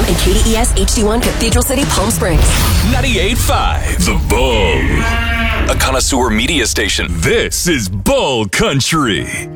and KDES HD1 Cathedral City, Palm Springs. 98.5 The Bull. A connoisseur media station. This is Bull Country.